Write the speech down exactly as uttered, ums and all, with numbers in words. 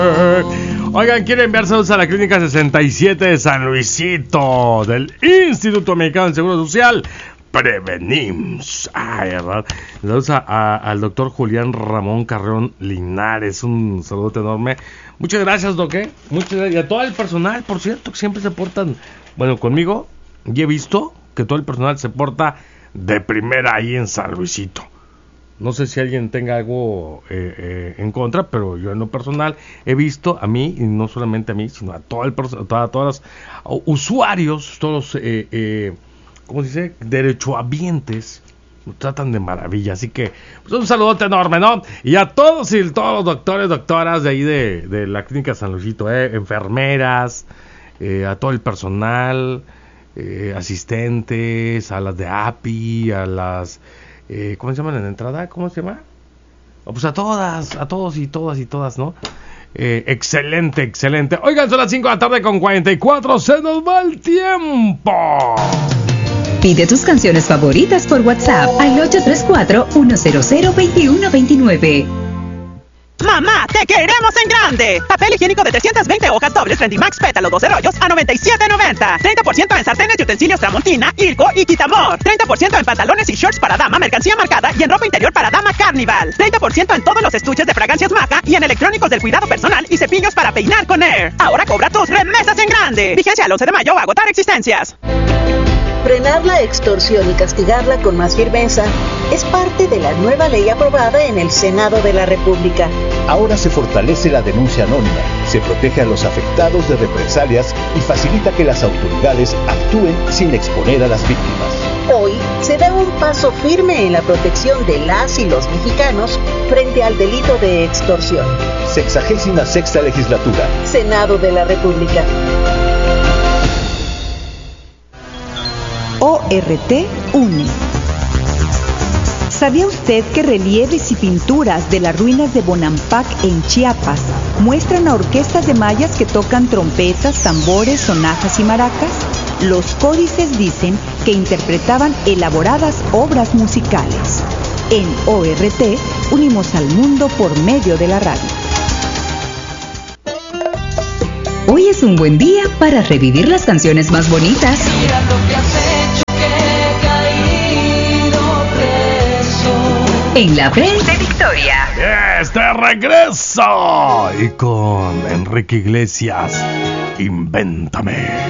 Oigan, quiero enviar saludos a la Clínica sesenta y siete de San Luisito, del Instituto Mexicano del Seguro Social, Prevenims. Ay, ¿verdad? Saludos a, a, al doctor Julián Ramón Carreón Linares, un saludo enorme. Muchas gracias, Doc, ¿eh? Muchas gracias. Y a todo el personal, por cierto, que siempre se portan, bueno, conmigo, y he visto que todo el personal se porta de primera ahí en San Luisito. No sé si alguien tenga algo eh, eh, en contra, pero yo en lo personal he visto a mí, y no solamente a mí, sino a todo el perso- a todos los usuarios, todos los, eh, eh, ¿cómo se dice?, derechohabientes, nos tratan de maravilla. Así que, pues un saludote enorme, ¿no? Y a todos y todos los doctores, doctoras de ahí de, de la Clínica San Luisito, eh, enfermeras, eh, a todo el personal, eh, asistentes, a las de A P I, a las... Eh, ¿cómo se llaman en la entrada? ¿Cómo se llama? Oh, pues a todas, a todos y todas y todas, ¿no? Eh, excelente, excelente. Oigan, son las cinco de la tarde con cuarenta y cuatro, se nos va el tiempo. Pide tus canciones favoritas por WhatsApp al ocho tres cuatro, uno cero cero, dos uno dos nueve. Mamá, te queremos en grande. Papel higiénico de trescientas veinte hojas dobles Rendimax Pétalo doce rollos a noventa y siete noventa. treinta por ciento en sartenes y utensilios Tramontina, Ilco y Quitamor. treinta por ciento en pantalones y shorts para dama, mercancía marcada y en ropa interior para dama Carnival. treinta por ciento en todos los estuches de fragancias Maca y en electrónicos del cuidado personal y cepillos para peinar con Air. Ahora cobra tus remesas en grande. Vigencia al once de mayo, agotar existencias. Frenar la extorsión y castigarla con más firmeza es parte de la nueva ley aprobada en el Senado de la República. Ahora se fortalece la denuncia anónima, se protege a los afectados de represalias y facilita que las autoridades actúen sin exponer a las víctimas. Hoy se da un paso firme en la protección de las y los mexicanos frente al delito de extorsión. Sexagésima sexta legislatura. Senado de la República. O R T une. ¿Sabía usted que relieves y pinturas de las ruinas de Bonampak en Chiapas muestran a orquestas de mayas que tocan trompetas, tambores, sonajas y maracas? Los códices dicen que interpretaban elaboradas obras musicales. En O R T unimos al mundo por medio de la radio. Hoy es un buen día para revivir las canciones más bonitas. Mira lo que has hecho, que he caído preso. En la Frente Victoria. Yes, de regreso. Y con Enrique Iglesias, Invéntame.